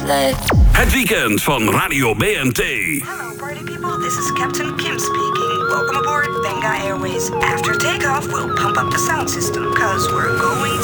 Het weekend van Radio BNT. Hello party people, this is Captain Kim speaking. Welcome aboard Benga Airways. After takeoff, we'll pump up the sound system, cause we're going